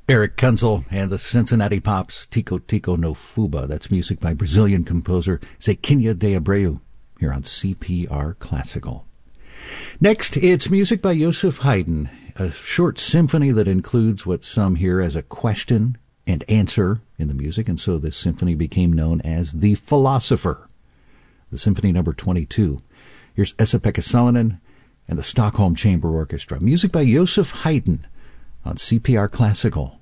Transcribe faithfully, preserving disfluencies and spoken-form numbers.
Eric Kunzel and the Cincinnati Pops, Tico Tico no Fuba. That's music by Brazilian composer Zequinha de Abreu here on C P R Classical. Next, it's music by Joseph Haydn, a short symphony that includes what some hear as a question and answer in the music, and so this symphony became known as The Philosopher. The Symphony Number twenty-two. Here's Esa-Pekka Salonen and the Stockholm Chamber Orchestra. Music by Joseph Haydn on C P R Classical.